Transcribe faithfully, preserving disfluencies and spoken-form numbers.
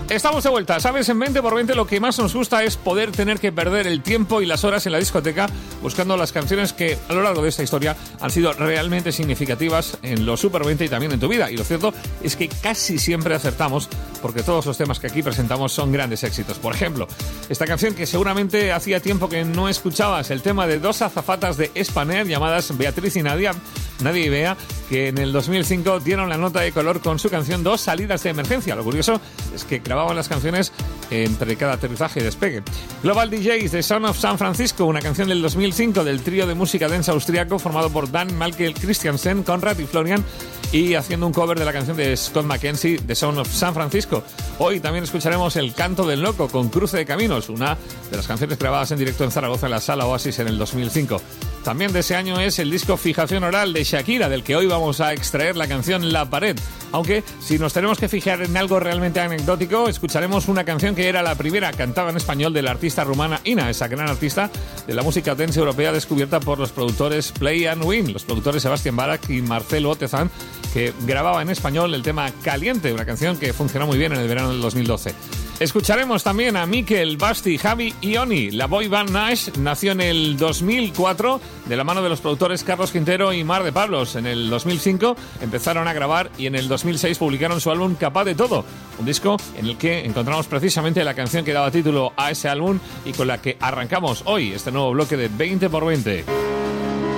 Estamos de vuelta, ¿sabes? En veinte por veinte lo que más nos gusta es poder tener que perder el tiempo y las horas en la discoteca buscando las canciones que a lo largo de esta historia han sido realmente significativas en los Super veinte y también en tu vida. Y lo cierto es que casi siempre acertamos porque todos los temas que aquí presentamos son grandes éxitos. Por ejemplo, esta canción que seguramente hacía tiempo que no escuchabas, el tema de dos azafatas de Spanair llamadas Beatriz y Nadia, Nadia y Bea, que en el dos mil cinco dieron la nota de color con su canción Dos salidas de emergencia. Lo curioso es que grababan las canciones entre cada aterrizaje y despegue. Global D Js de Son of San Francisco, una canción del dos mil cinco del trío de música dance austriaco formado por Dan Malkel Christiansen, Conrad y Florian, y haciendo un cover de la canción de Scott McKenzie de Son of San Francisco. Hoy también escucharemos El Canto del Loco con Cruce de Caminos, una de las canciones grabadas en directo en Zaragoza en la Sala Oasis en el dos mil cinco. También de ese año es el disco Fijación Oral de Shakira, del que hoy vamos a extraer la canción La Pared. Aunque, si nos tenemos que fijar en algo realmente anecdótico, escucharemos una canción que era la primera cantada en español de la artista rumana Ina, esa gran artista de la música dance europea descubierta por los productores Play and Win, los productores Sebastián Barak y Marcelo Otezán, que grababa en español el tema Caliente, una canción que funcionó muy bien en el verano del dos mil doce. Escucharemos también a Mikel, Basti, Javi y Oni. La boy band Nash nació en el dos mil cuatro de la mano de los productores Carlos Quintero y Mar de Pablos. En el dos mil cinco empezaron a grabar y en el dos mil seis publicaron su álbum Capaz de Todo, un disco en el que encontramos precisamente la canción que daba título a ese álbum y con la que arrancamos hoy este nuevo bloque de veinte por veinte.